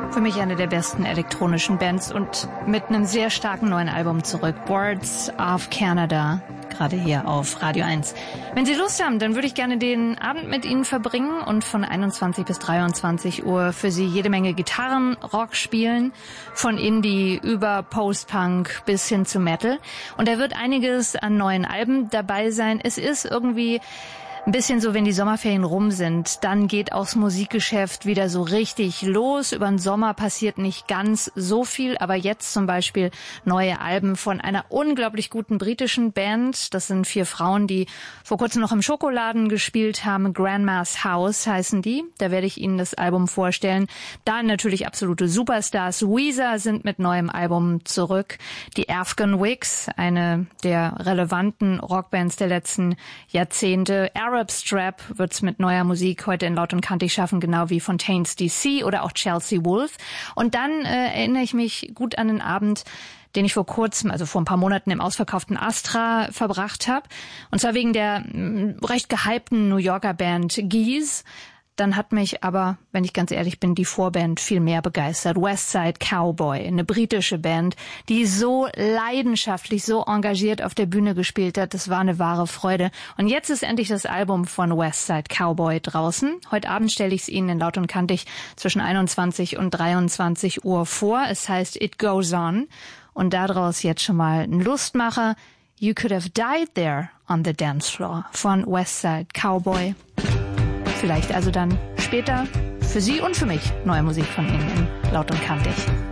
Für mich eine der besten elektronischen Bands und mit einem sehr starken neuen Album zurück. Birds of Canada, gerade hier auf Radio 1. Wenn Sie Lust haben, dann würde ich gerne den Abend mit Ihnen verbringen und von 21 bis 23 Uhr für Sie jede Menge Gitarrenrock spielen, von Indie über Post-Punk bis hin zu Metal. Und da wird einiges an neuen Alben dabei sein. Es ist irgendwie ein bisschen so, wenn die Sommerferien rum sind, dann geht auch das Musikgeschäft wieder so richtig los. Über den Sommer passiert nicht ganz so viel, aber jetzt zum Beispiel neue Alben von einer unglaublich guten britischen Band. Das sind 4 Frauen, die vor kurzem noch im Schokoladen gespielt haben. Grandma's House heißen die. Da werde ich Ihnen das Album vorstellen. Dann natürlich absolute Superstars. Weezer sind mit neuem Album zurück. Die Afghan Wigs, eine der relevanten Rockbands der letzten Jahrzehnte. Arab Strap wird's mit neuer Musik heute in Laut und Kantig schaffen, genau wie Fontaines DC oder auch Chelsea Wolfe. Und dann erinnere ich mich gut an den Abend, den ich vor kurzem, also vor ein paar Monaten im ausverkauften Astra verbracht habe. Und zwar wegen der recht gehypten New Yorker Band Geese. Dann hat mich aber, wenn ich ganz ehrlich bin, die Vorband viel mehr begeistert. Westside Cowboy, eine britische Band, die so leidenschaftlich, so engagiert auf der Bühne gespielt hat. Das war eine wahre Freude. Und jetzt ist endlich das Album von Westside Cowboy draußen. Heute Abend stelle ich es Ihnen in Laut und Kantig zwischen 21 und 23 Uhr vor. Es heißt It Goes On. Und daraus jetzt schon mal ein Lustmacher. You Could Have Died There on the Dance Floor von Westside Cowboy. Vielleicht also dann später für Sie und für mich neue Musik von Ihnen in Laut und Kantig.